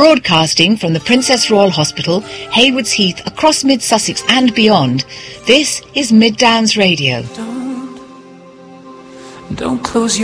Broadcasting from the Princess Royal Hospital, Haywards Heath, across Mid-Sussex and beyond, this is Mid Downs Radio. Don't close your